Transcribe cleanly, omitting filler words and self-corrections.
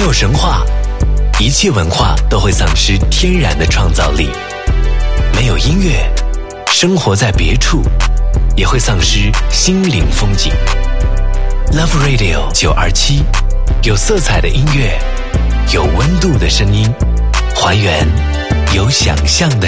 有神话，一切文化都会丧失天然的创造力；没有音乐，生活在别处也会丧失心灵风景。Love Radio 927，有色彩的音乐，有温度的声音，还原有想象的